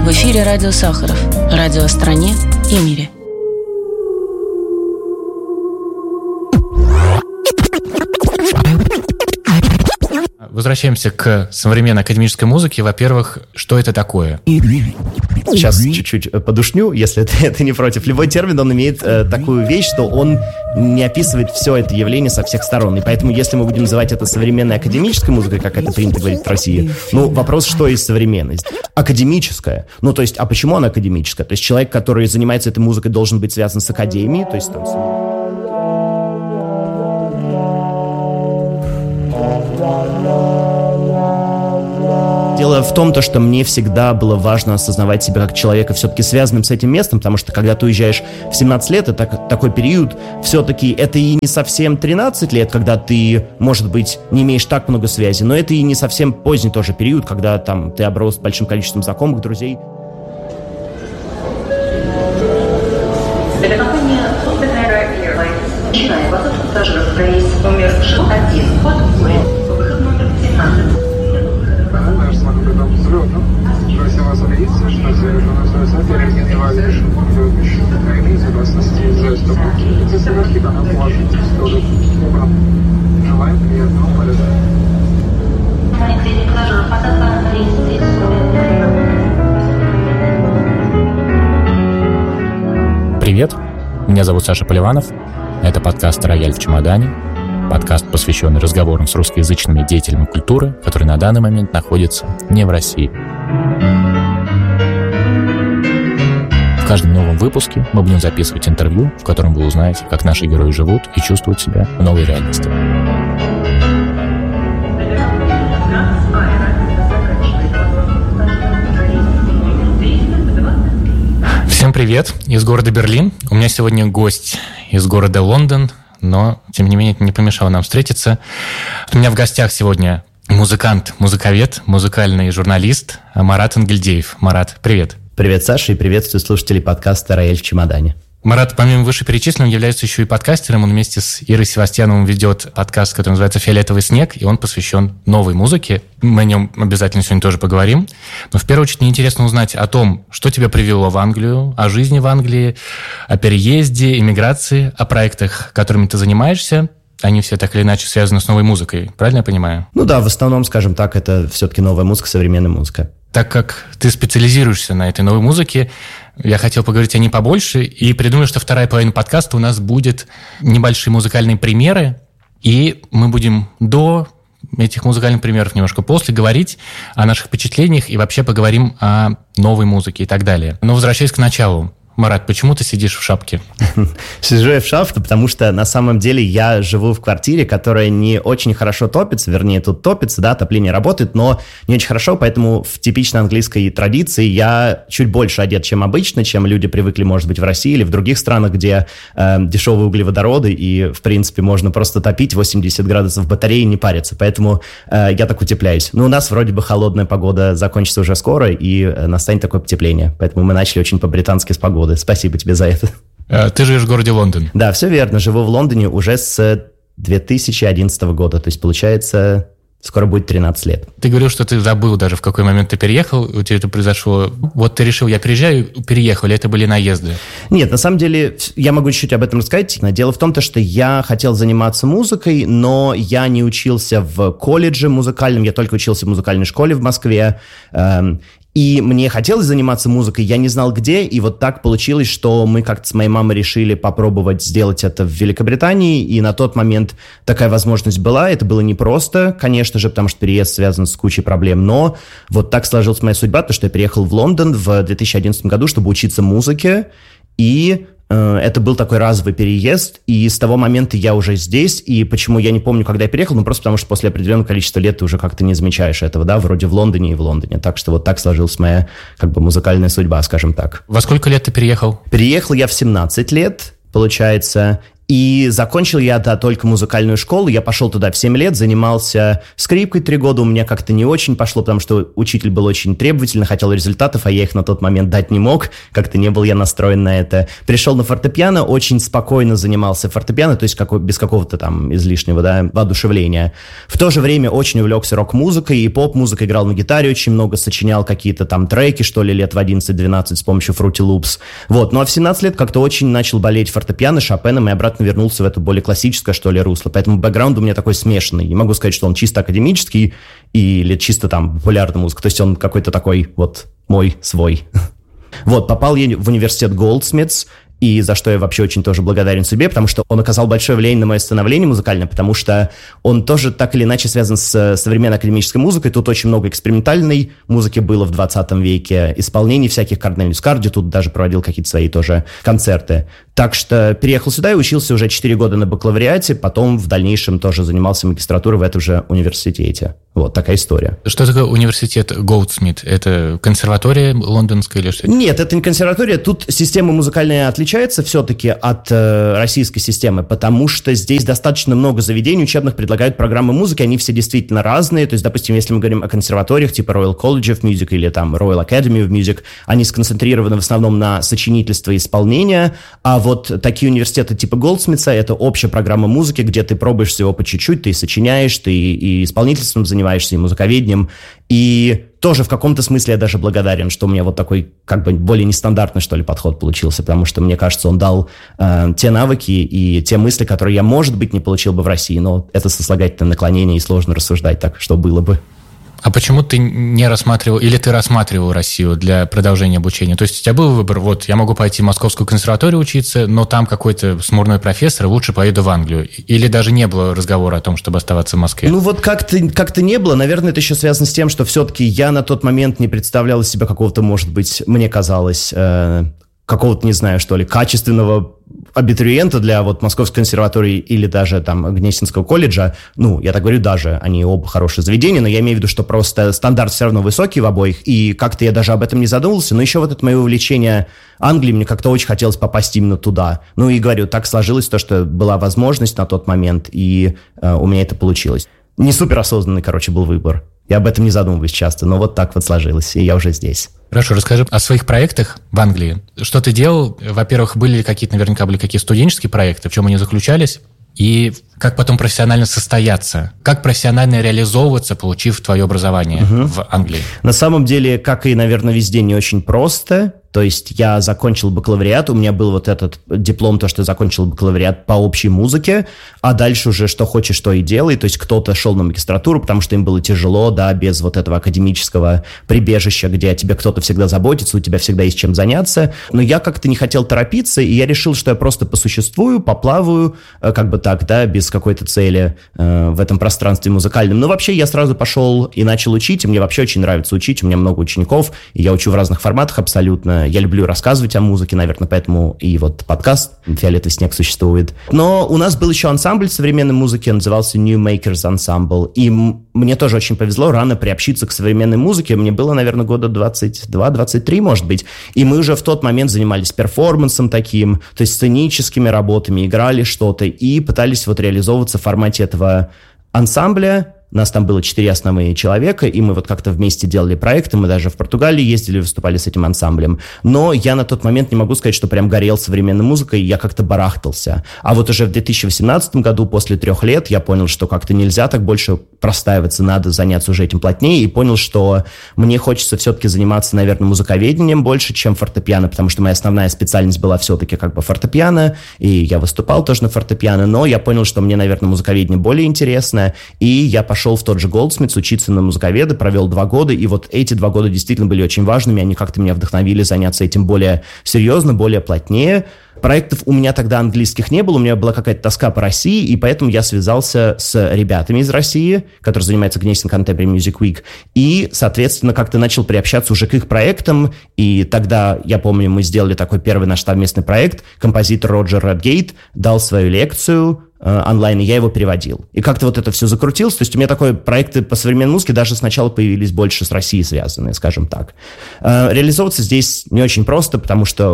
В эфире радио Сахаров. Радио о стране и мире. Возвращаемся к современной академической музыке. Во-первых, что это такое? Сейчас чуть-чуть подушню, если ты не против. Любой термин, он имеет такую вещь, что он не описывает все это явление со всех сторон. И поэтому, если мы будем называть это современной академической музыкой, как это принято говорить в России, вопрос, что есть современность? Академическая. То есть, а почему она академическая? То есть, человек, который занимается этой музыкой, должен быть связан с академией, то есть, там... Дело в том, что мне всегда было важно осознавать себя как человека все-таки связанным с этим местом, потому что когда ты уезжаешь в 17 лет, это такой период, все-таки это и не совсем 13 лет, когда ты, может быть, не имеешь так много связи, но это и не совсем поздний тоже период, когда там ты оброс большим количеством знакомых, друзей. Авиакомпания Southern Airlines начинает посадку пассажиров на рейс номер 1 под выход номер 15. Просим вас убедиться, что совершенно переименовали границы безопасности за стопки. За сверки канал положите столик. Желаем приятного полета. Привет, меня зовут Саша Поливанов. Это подкаст «Рояль в чемодане». Подкаст, посвященный разговорам с русскоязычными деятелями культуры, которые на данный момент находятся не в России. В каждом новом выпуске мы будем записывать интервью, в котором вы узнаете, как наши герои живут и чувствуют себя в новой реальности. Всем привет из города Берлин. У меня сегодня гость из города Лондон, но, тем не менее, это не помешало нам встретиться. У меня в гостях сегодня музыкант, музыковед, музыкальный журналист Марат Ангельдеев. Марат, привет. Привет, Саша, и приветствую слушателей подкаста «Рояль в чемодане». Марат, помимо вышеперечисленного, является еще и подкастером. Он вместе с Ирой Севастьяновым ведет подкаст, который называется «Фиолетовый снег», и он посвящен новой музыке. Мы о нем обязательно сегодня тоже поговорим. Но в первую очередь мне интересно узнать о том, что тебя привело в Англию, о жизни в Англии, о переезде, эмиграции, о проектах, которыми ты занимаешься. Они все так или иначе связаны с новой музыкой. Правильно я понимаю? В основном, скажем так, это все-таки новая музыка, современная музыка. Так как ты специализируешься на этой новой музыке, я хотел поговорить о ней побольше, и придумал, что вторая половина подкаста у нас будет небольшие музыкальные примеры, и мы будем до этих музыкальных примеров немножко после говорить о наших впечатлениях и вообще поговорим о новой музыке и так далее. Но возвращаясь к началу. Марат, почему ты сидишь в шапке? Сижу я в шапке, потому что на самом деле я живу в квартире, которая не очень хорошо топится, вернее, тут топится, да, отопление работает, но не очень хорошо, поэтому в типичной английской традиции я чуть больше одет, чем обычно, чем люди привыкли, может быть, в России или в других странах, где дешевые углеводороды и, в принципе, можно просто топить 80 градусов батареи и не париться, поэтому я так утепляюсь. Но у нас вроде бы холодная погода закончится уже скоро, и настанет такое потепление, поэтому мы начали очень по-британски с погоды. Спасибо тебе за это. Ты живешь в городе Лондон? Да, все верно. Живу в Лондоне уже с 2011 года. То есть, получается, скоро будет 13 лет. Ты говорил, что ты забыл даже, в какой момент ты переехал. У тебя это произошло. Вот ты решил, я приезжаю, переехал, или это были наезды? Нет, на самом деле, я могу чуть-чуть об этом рассказать. Дело в том, что я хотел заниматься музыкой, но я не учился в колледже музыкальном. Я только учился в музыкальной школе в Москве. И мне хотелось заниматься музыкой, я не знал где, и вот так получилось, что мы как-то с моей мамой решили попробовать сделать это в Великобритании, и на тот момент такая возможность была, это было непросто, конечно же, потому что переезд связан с кучей проблем, но вот так сложилась моя судьба, то, что я переехал в Лондон в 2011 году, чтобы учиться музыке, и это был такой разовый переезд, и с того момента я уже здесь, и почему я не помню, когда я переехал, просто потому что после определенного количества лет ты уже как-то не замечаешь этого, да, вроде в Лондоне и в Лондоне, так что вот так сложилась моя, музыкальная судьба, скажем так. Во сколько лет ты переехал? Переехал я в 17 лет, получается, И закончил я, да, только музыкальную школу. Я пошел туда в 7 лет, занимался скрипкой 3 года. У меня как-то не очень пошло, потому что учитель был очень требовательный, хотел результатов, а я их на тот момент дать не мог. Как-то не был я настроен на это. Перешел на фортепиано, очень спокойно занимался фортепиано, то есть без какого-то там излишнего, да, воодушевления. В то же время очень увлекся рок-музыкой и поп-музыкой, играл на гитаре, очень много сочинял какие-то там треки, что ли, лет в 11-12 с помощью Fruity Loops. Вот. Ну а в 17 лет как-то очень начал болеть фортепиано, Шопеном и обратно вернулся в это более классическое, что ли, русло. Поэтому бэкграунд у меня такой смешанный. Не могу сказать, что он чисто академический или чисто там популярная музыка. То есть он какой-то такой вот мой, свой. Вот, попал я в университет Goldsmiths, и за что я вообще очень тоже благодарен судьбе, потому что он оказал большое влияние на мое становление музыкальное, потому что он тоже так или иначе связан с современной академической музыкой. Тут очень много экспериментальной музыки было в 20 веке, исполнений всяких. Корнелиус Карди тут даже проводил какие-то свои тоже концерты. Так что переехал сюда и учился уже 4 года на бакалавриате, потом в дальнейшем тоже занимался магистратурой в этом же университете. Вот такая история. Что такое университет Goldsmith? Это консерватория лондонская или что? Нет, это не консерватория. Тут система музыкальная отличается все-таки от российской системы, потому что здесь достаточно много заведений учебных предлагают программы музыки, они все действительно разные. То есть, допустим, если мы говорим о консерваториях типа Royal College of Music или там Royal Academy of Music, они сконцентрированы в основном на сочинительство и исполнение, а вот такие университеты типа Голдсмитса — это общая программа музыки, где ты пробуешь всего по чуть-чуть, ты сочиняешь, ты и исполнительством занимаешься, и музыковедением, и тоже в каком-то смысле я даже благодарен, что у меня вот такой как бы более нестандартный, что ли, подход получился, потому что, мне кажется, он дал те навыки и те мысли, которые я, может быть, не получил бы в России, но это сослагательное наклонение, и сложно рассуждать так, что было бы. А почему ты не рассматривал, или ты рассматривал Россию для продолжения обучения? То есть у тебя был выбор, вот, я могу пойти в Московскую консерваторию учиться, но там какой-то смурной профессор, лучше поеду в Англию. Или даже не было разговора о том, чтобы оставаться в Москве? Ну вот как-то не было. Наверное, это еще связано с тем, что все-таки я на тот момент не представлял из себя какого-то, может быть, мне казалось, какого-то, не знаю, что ли, качественного абитуриента для вот Московской консерватории или даже там Гнесинского колледжа. Ну, я так говорю, даже, они оба хорошие заведения, но я имею в виду, что просто стандарт все равно высокий в обоих, и как-то я даже об этом не задумывался, но еще вот это мое увлечение Англией, мне как-то очень хотелось попасть именно туда. Ну и говорю, так сложилось то, что была возможность на тот момент, и у меня это получилось. Не суперосознанный, короче, был выбор. Я об этом не задумываюсь часто, но вот так вот сложилось, и я уже здесь. Хорошо, расскажи о своих проектах в Англии. Что ты делал? Во-первых, были ли какие-то, наверняка были какие-то студенческие проекты, в чем они заключались? И как потом профессионально состояться? Как профессионально реализовываться, получив твое образование в Англии? На самом деле, как и, наверное, везде, не очень просто. То есть я закончил бакалавриат, у меня был вот этот диплом, то, что я закончил бакалавриат по общей музыке, а дальше уже что хочешь, то и делай. То есть кто-то шел на магистратуру, потому что им было тяжело, да, без вот этого академического прибежища, где о тебе кто-то всегда заботится, у тебя всегда есть чем заняться. Но я как-то не хотел торопиться, и я решил, что я просто посуществую, поплаваю, как бы так, да, без какой-то цели в этом пространстве музыкальном. Но вообще я сразу пошел и начал учить, и мне вообще очень нравится учить, у меня много учеников, и я учу в разных форматах абсолютно. Я люблю рассказывать о музыке, наверное, поэтому и вот подкаст «Фиолетовый снег» существует. Но у нас был еще ансамбль современной музыки, он назывался New Makers Ensemble, и мне тоже очень повезло рано приобщиться к современной музыке. Мне было, наверное, года 22-23, может быть, и мы уже в тот момент занимались перформансом таким, то есть сценическими работами, играли что-то и пытались вот реализовываться в формате этого ансамбля. Нас там было 4 основные человека, и мы вот как-то вместе делали проекты, мы даже в Португалии ездили, выступали с этим ансамблем. Но я на тот момент не могу сказать, что прям горел современной музыкой, я как-то барахтался. А вот уже в 2018 году, после 3 лет, я понял, что как-то нельзя так больше простаиваться, надо заняться уже этим плотнее, и понял, что мне хочется все-таки заниматься, наверное, музыковедением больше, чем фортепиано, потому что моя основная специальность была все-таки как бы фортепиано, и я выступал тоже на фортепиано, но я понял, что мне, наверное, музыковедение более интересно, и я пошел в тот же Goldsmiths учиться на музыковеда, провел 2 года, и вот эти 2 года действительно были очень важными, они как-то меня вдохновили заняться этим более серьезно, более плотнее. Проектов у меня тогда английских не было, у меня была какая-то тоска по России, и поэтому я связался с ребятами из России, которые занимаются Gnesin Contemporary Music Week, и, соответственно, как-то начал приобщаться уже к их проектам, и тогда, я помню, мы сделали такой первый наш совместный проект, композитор Роджер Редгейт дал свою лекцию онлайн, и я его переводил. И как-то вот это все закрутилось, то есть у меня такие проекты по современной музыке даже сначала появились больше с Россией связанные, скажем так. Реализовываться здесь не очень просто, потому что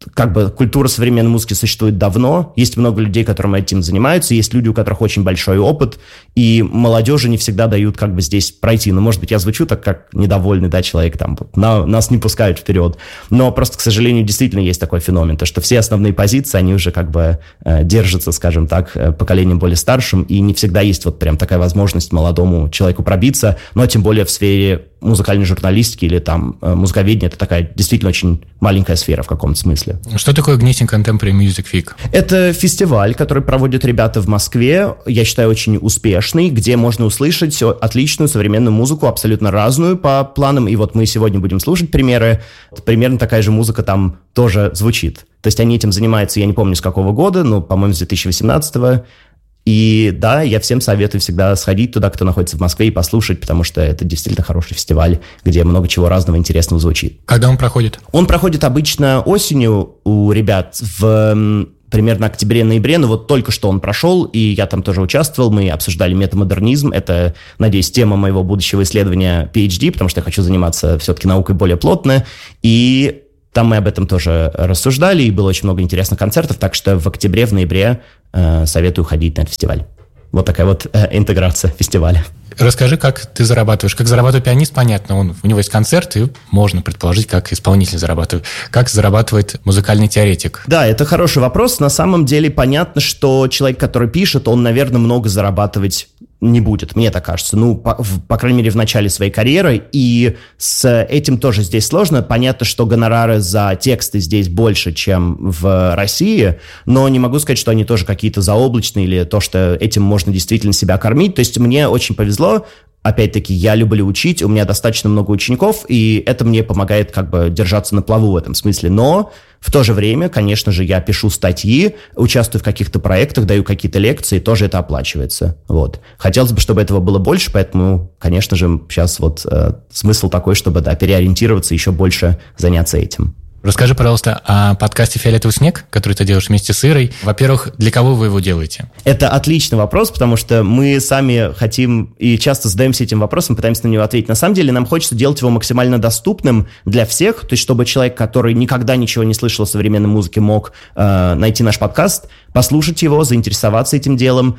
как бы культура современной музыки существует давно, есть много людей, которые этим занимаются, есть люди, у которых очень большой опыт, и молодежи не всегда дают как бы здесь пройти. Ну, может быть, я звучу так, как недовольный, да, человек, там, нас не пускают вперед, но просто, к сожалению, действительно есть такой феномен, то, что все основные позиции, они уже как бы держатся, скажем так, поколением более старшим, и не всегда есть вот прям такая возможность молодому человеку пробиться, но тем более в сфере музыкальной журналистики или там музыковедения, это такая действительно очень маленькая сфера в каком-то смысле. Что такое Gnesin Contemporary Music Week? Это фестиваль, который проводят ребята в Москве, я считаю, очень успешный, где можно услышать отличную современную музыку, абсолютно разную по планам, и вот мы сегодня будем слушать примеры. Примерно такая же музыка там тоже звучит. То есть они этим занимаются, я не помню с какого года, но, по-моему, с 2018-го. И да, я всем советую всегда сходить туда, кто находится в Москве, и послушать, потому что это действительно хороший фестиваль, где много чего разного интересного звучит. Когда он проходит? Он проходит обычно осенью у ребят в примерно октябре-ноябре, но вот только что он прошел, и я там тоже участвовал, мы обсуждали метамодернизм, это, надеюсь, тема моего будущего исследования PhD, потому что я хочу заниматься все-таки наукой более плотно, и там мы об этом тоже рассуждали, и было очень много интересных концертов, так что в октябре, в ноябре советую ходить на этот фестиваль. Вот такая вот интеграция фестиваля. Расскажи, как ты зарабатываешь. Как зарабатывает пианист, понятно, у него есть концерт, и можно предположить, как исполнитель зарабатывает. Как зарабатывает музыкальный теоретик? Да, это хороший вопрос. На самом деле понятно, что человек, который пишет, он, наверное, много зарабатывать не будет, мне так кажется. Ну, по крайней мере, в начале своей карьеры. И с этим тоже здесь сложно. Понятно, что гонорары за тексты здесь больше, чем в России, но не могу сказать, что они тоже какие-то заоблачные или то, что этим можно действительно себя кормить. То есть мне очень повезло. Опять-таки, я люблю учить, у меня достаточно много учеников, и это мне помогает как бы держаться на плаву в этом смысле. Но в то же время, конечно же, я пишу статьи, участвую в каких-то проектах, даю какие-то лекции, тоже это оплачивается. Вот. Хотелось бы, чтобы этого было больше, поэтому, конечно же, сейчас вот смысл такой, чтобы, да, переориентироваться, еще больше заняться этим. Расскажи, пожалуйста, о подкасте «Фиолетовый снег», который ты делаешь вместе с Ирой. Во-первых, для кого вы его делаете? Это отличный вопрос, потому что мы сами хотим и часто задаемся этим вопросом, пытаемся на него ответить. На самом деле нам хочется делать его максимально доступным для всех, то есть чтобы человек, который никогда ничего не слышал о современной музыке, мог найти наш подкаст, послушать его, заинтересоваться этим делом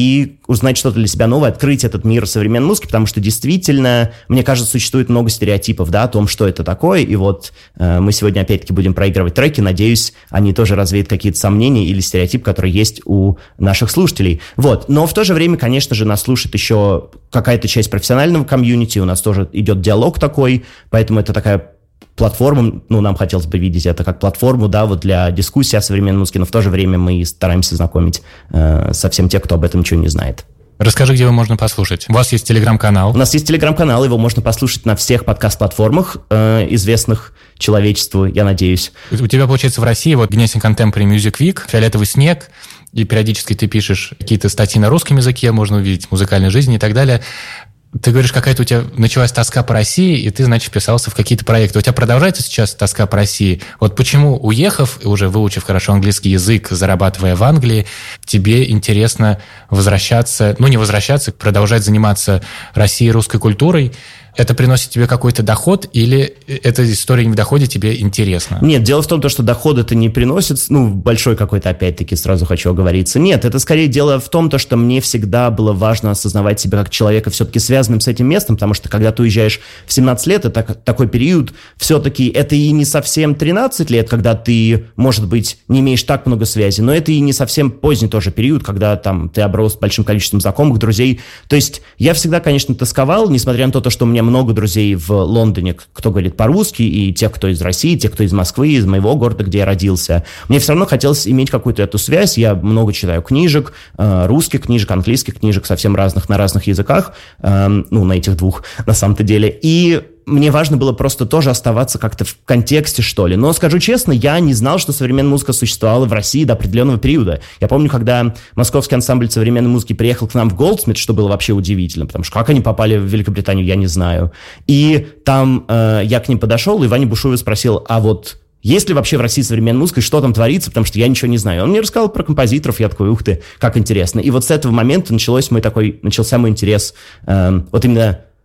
и узнать что-то для себя новое, открыть этот мир современной музыки, потому что действительно, мне кажется, существует много стереотипов, да, о том, что это такое, и вот мы сегодня опять-таки будем проигрывать треки, надеюсь, они тоже развеют какие-то сомнения или стереотип, который есть у наших слушателей. Вот, но в то же время, конечно же, нас слушает еще какая-то часть профессионального комьюнити, у нас тоже идет диалог такой, поэтому это такая платформу, ну, нам хотелось бы видеть это как платформу, да, вот для дискуссии о современной музыке, но в то же время мы стараемся знакомить со всем тех, кто об этом ничего не знает. Расскажи, где его можно послушать. У вас есть телеграм-канал. У нас есть телеграм-канал, его можно послушать на всех подкаст-платформах, известных человечеству, я надеюсь. У тебя, получается, в России вот Gnesin Contemporary Music Week, «Фиолетовый снег», и периодически ты пишешь какие-то статьи на русском языке, можно увидеть музыкальную жизнь и так далее. Ты говоришь, какая-то у тебя началась тоска по России, и ты, значит, вписался в какие-то проекты. У тебя продолжается сейчас тоска по России? Вот почему, уехав и уже выучив хорошо английский язык, зарабатывая в Англии, тебе интересно возвращаться, ну, не возвращаться, продолжать заниматься Россией, русской культурой? Это приносит тебе какой-то доход, или эта история не в доходе тебе интересна? Нет, дело в том, что доход это не приносит, ну, большой какой-то, опять-таки, сразу хочу оговориться. Нет, это скорее дело в том, что мне всегда было важно осознавать себя как человека все-таки связанным с этим местом, потому что когда ты уезжаешь в 17 лет, это такой период, все-таки это и не совсем 13 лет, когда ты, может быть, не имеешь так много связей, но это и не совсем поздний тоже период, когда там ты оброс большим количеством знакомых, друзей. То есть я всегда, конечно, тосковал, несмотря на то, что у меня много друзей в Лондоне, кто говорит по-русски, и тех, кто из России, тех, кто из Москвы, из моего города, где я родился. Мне все равно хотелось иметь какую-то эту связь. Я много читаю книжек, русских книжек, английских книжек, совсем разных, на разных языках, ну, на этих двух, на самом-то деле. И мне важно было просто тоже оставаться как-то в контексте, что ли. Но, скажу честно, я не знал, что современная музыка существовала в России до определенного периода. Я помню, когда Московский ансамбль современной музыки приехал к нам в Голдсмит, что было вообще удивительно, потому что как они попали в Великобританию, я не знаю. И там я к ним подошел, и Ваня Бушуев спросил, а вот есть ли вообще в России современная музыка, и что там творится, потому что я ничего не знаю. Он мне рассказал про композиторов, я такой, ух ты, как интересно. И вот с этого момента начался мой интерес вот именно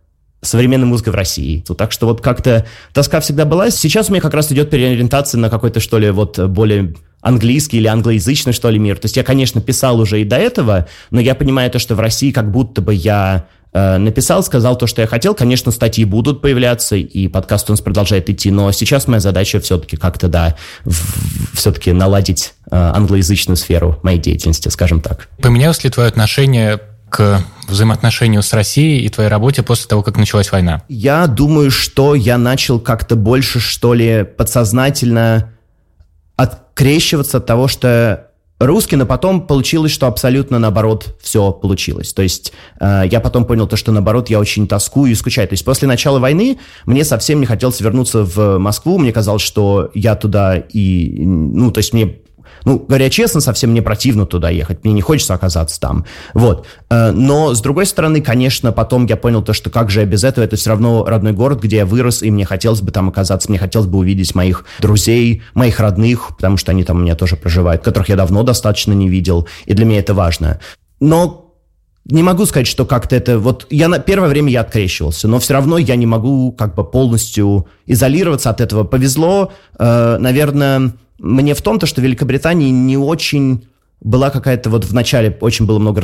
современной музыкой в России. Так что вот как-то тоска всегда была. Сейчас у меня как раз идет переориентация на какой-то, что ли, вот более английский или англоязычный, что ли, мир. То есть я, конечно, писал уже и до этого, но я понимаю то, что в России как будто бы я написал, сказал то, что я хотел. Конечно, статьи будут появляться, и подкаст у нас продолжает идти, но сейчас моя задача все-таки как-то, да, все-таки наладить англоязычную сферу моей деятельности, скажем так. Поменялось ли твое отношение к взаимоотношению с Россией и твоей работе после того, как началась война? Я думаю, что я начал как-то больше, что ли, подсознательно открещиваться от того, что русский, но потом получилось, что абсолютно наоборот все получилось. То есть я потом понял то, что наоборот я очень тоскую и скучаю. То есть после начала войны мне совсем не хотелось вернуться в Москву. Мне казалось, что я туда и... Ну, то есть мне... Ну, говоря честно, совсем мне противно туда ехать, мне не хочется оказаться там, вот. Но, с другой стороны, конечно, потом я понял то, что как же я без этого, это все равно родной город, где я вырос, и мне хотелось бы там оказаться, мне хотелось бы увидеть моих друзей, моих родных, потому что они там у меня тоже проживают, которых я давно достаточно не видел, и для меня это важно. Но не могу сказать, что как-то это... Вот я на первое время я открещивался, но все равно я не могу как бы полностью изолироваться от этого. Повезло, наверное... Мне в том, что в Великобритании не очень была какая-то... Вот в начале очень было много